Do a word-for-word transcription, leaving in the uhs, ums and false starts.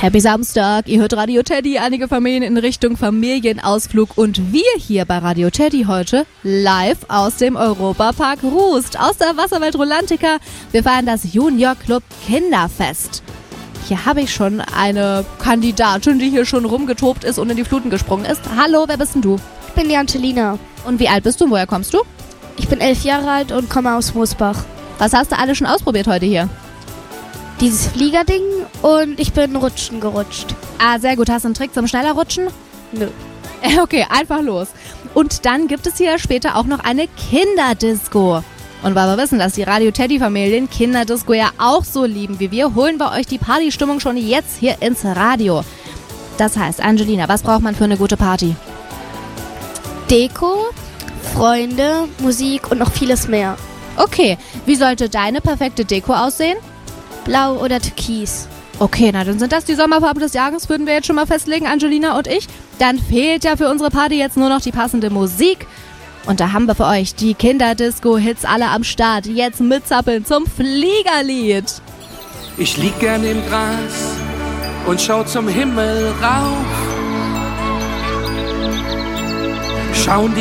Happy Samstag, ihr hört Radio Teddy, einige Familien in Richtung Familienausflug und wir hier bei Radio Teddy heute live aus dem Europapark Rust, aus der Wasserwelt Rolantica. Wir feiern das Junior Club Kinderfest. Hier habe ich schon eine Kandidatin, die hier schon rumgetobt ist und in die Fluten gesprungen ist. Hallo, wer bist denn du? Ich bin die Angelina. Und wie alt bist du und woher kommst du? Ich bin elf Jahre alt und komme aus Moosbach. Was hast du alle schon ausprobiert heute hier? Dieses Fliegerding und ich bin rutschen gerutscht. Ah, sehr gut. Hast du einen Trick zum schneller Rutschen? Nö. Okay, einfach los. Und dann gibt es hier später auch noch eine Kinderdisco. Und weil wir wissen, dass die Radio Teddy-Familien Kinderdisco ja auch so lieben wie wir, holen wir euch die Partystimmung schon jetzt hier ins Radio. Das heißt, Angelina, was braucht man für eine gute Party? Deko, Freunde, Musik und noch vieles mehr. Okay, wie sollte deine perfekte Deko aussehen? Blau oder Türkis. Okay, na dann sind das die Sommerfarben des Jahres, würden wir jetzt schon mal festlegen, Angelina und ich. Dann fehlt ja für unsere Party jetzt nur noch die passende Musik. Und da haben wir für euch die Kinderdisco-Hits alle am Start. Jetzt mitzappeln zum Fliegerlied. Ich lieg gern im Gras und schau zum Himmel rauf. Schauen die